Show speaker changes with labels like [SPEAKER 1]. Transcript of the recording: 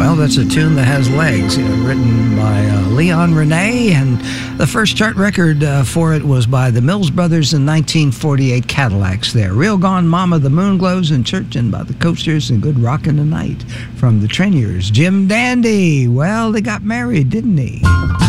[SPEAKER 1] Well, that's a tune that has legs, written by Leon Renee, and the first chart record for it was by the Mills Brothers in 1948, Cadillacs there. Real Gone Mama, The Moon Glows, and Churchin' by the Coasters, and Good Rockin' Tonight from the Trainiers. Jim Dandy, well, they got married, didn't he?